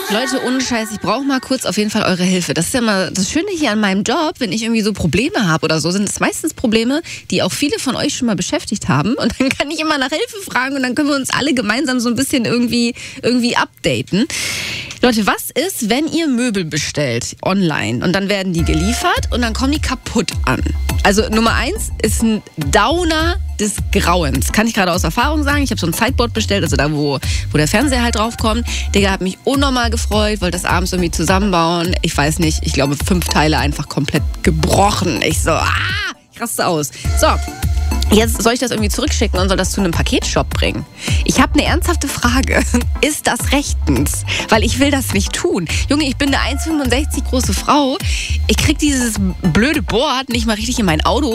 Leute, ohne Scheiß, ich brauche mal kurz auf jeden Fall eure Hilfe. Das ist ja mal das Schöne hier an meinem Job, wenn ich irgendwie so Probleme habe oder so, sind es meistens Probleme, die auch viele von euch schon mal beschäftigt haben. Und dann kann ich immer nach Hilfe fragen und dann können wir uns alle gemeinsam so ein bisschen irgendwie updaten. Leute, was ist, wenn ihr Möbel bestellt online und dann werden die geliefert und dann kommen die kaputt an? Also Nummer 1 ist ein Downer des Grauens. Kann ich gerade aus Erfahrung sagen. Ich habe so ein Sideboard bestellt, also da, wo der Fernseher halt draufkommt. Digga, hat mich unnormal gefreut, wollte das abends irgendwie zusammenbauen. Ich weiß nicht, ich glaube 5 Teile einfach komplett gebrochen. Ich so, ich raste aus. So. Jetzt soll ich das irgendwie zurückschicken und soll das zu einem Paketshop bringen. Ich habe eine ernsthafte Frage. Ist das rechtens? Weil ich will das nicht tun. Junge, ich bin eine 1,65 große Frau. Ich krieg dieses blöde Board nicht mal richtig in mein Auto.